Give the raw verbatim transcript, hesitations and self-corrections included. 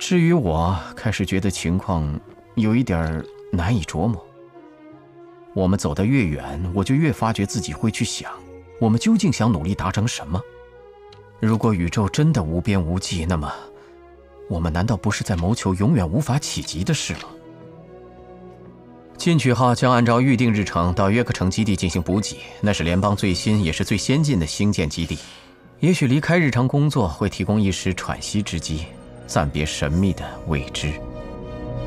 至于我，开始觉得情况有一点难以琢磨。我们走得越远，我就越发觉自己会去想，我们究竟想努力达成什么？如果宇宙真的无边无际，那么我们难道不是在谋求永远无法企及的事吗？进取号将按照预定日程到约克城基地进行补给，那是联邦最新也是最先进的星舰基地。也许离开日常工作会提供一时喘息之机，暂别神秘的未知。